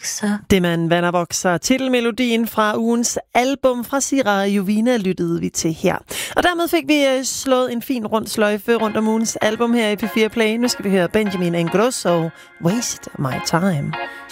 vokser. Det man vander vokser. Titelmelodien fra ugens album fra Sira Jovina lyttede vi til her. Og dermed fik vi slået en fin rund sløjfe rundt om ugens album her i P4 Play. Nu skal vi høre Benjamin Ingrosso, Waste My Time.